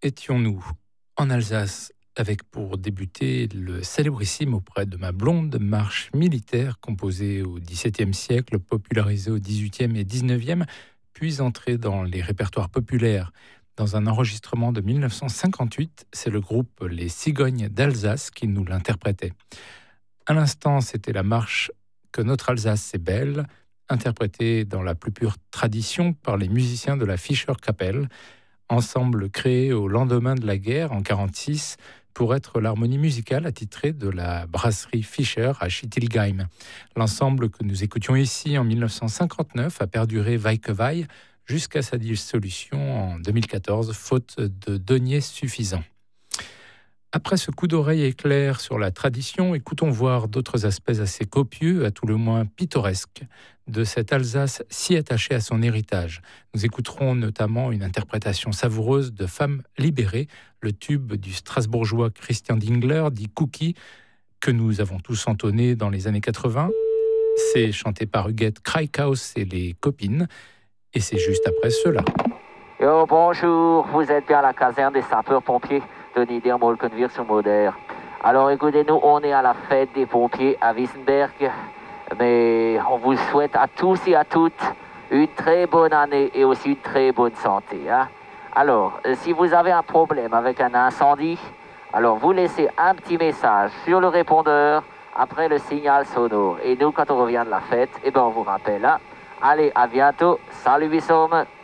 étions-nous en Alsace avec pour débuter le célébrissime auprès de ma blonde marche militaire composée au XVIIe siècle, popularisée au XVIIIe et XIXe, puis entrée dans les répertoires populaires. Dans un enregistrement de 1958, c'est le groupe Les Cigognes d'Alsace qui nous l'interprétait. À l'instant, c'était la marche Que notre Alsace c'est belle, interprétée dans la plus pure tradition par les musiciens de la Fischer Kapelle, ensemble créé au lendemain de la guerre en 1946 pour être l'harmonie musicale attitrée de la brasserie Fischer à Schittilgheim. L'ensemble que nous écoutions ici en 1959 a perduré vaille que vaille jusqu'à sa dissolution en 2014, faute de deniers suffisants. Après ce coup d'oreille éclair sur la tradition, écoutons voir d'autres aspects assez copieux, à tout le moins pittoresques, de cette Alsace si attachée à son héritage. Nous écouterons notamment une interprétation savoureuse de Femmes libérées, le tube du Strasbourgeois Christian Dingler, dit Cookie, que nous avons tous entonné dans les années 80. C'est chanté par Huguette Kraikhaus et les copines, et c'est juste après cela. Yo, bonjour, vous êtes bien à la caserne des sapeurs-pompiers de Nieder-Molkenwihr-sur-Moder. Alors écoutez-nous, on est à la fête des pompiers à Wissenberg, mais on vous souhaite à tous et à toutes une très bonne année et aussi une très bonne santé. Hein. Alors, si vous avez un problème avec un incendie, alors vous laissez un petit message sur le répondeur après le signal sonore. Et nous, quand on revient de la fête, on vous rappelle. Hein. Allez, à bientôt. Salut, Bissom.